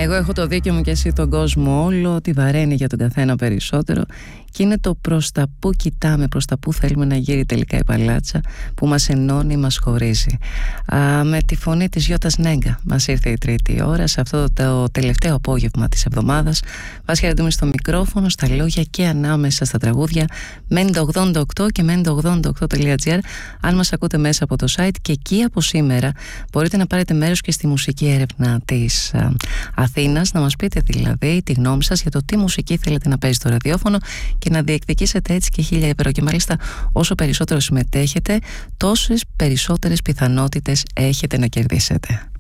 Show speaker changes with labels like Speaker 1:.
Speaker 1: Εγώ έχω το δίκιο μου και εσύ τον κόσμο όλο, ότι βαραίνει για τον καθένα περισσότερο, και είναι το προς τα που κοιτάμε, προς τα που θέλουμε να γύρει τελικά η παλάτσα, που μας ενώνει, μας χωρίζει. Με τη φωνή της Γιώτας Νέγκα μας ήρθε η τρίτη ώρα σε αυτό το τελευταίο απόγευμα της εβδομάδας. Μας χαιρετούμε στο μικρόφωνο, στα λόγια και ανάμεσα στα τραγούδια Mendo88 και mendo88.gr. Αν μας ακούτε μέσα από το site, και εκεί από σήμερα μπορείτε να πάρετε μέρος και στη μουσική έρευνα της Αθήνας, να μας πείτε δηλαδή τη γνώμη σας για το τι μουσική θέλετε να παίζει στο ραδιόφωνο και να διεκδικήσετε έτσι και 1.000 ευρώ. Και μάλιστα όσο περισσότερο συμμετέχετε, τόσες περισσότερες πιθανότητες έχετε να κερδίσετε.